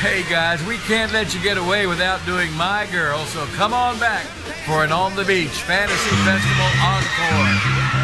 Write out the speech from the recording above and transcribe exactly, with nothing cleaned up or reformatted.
Hey guys, we can't let you get away without doing My Girl, so come on back for an On the Beach Fantasy Festival Encore.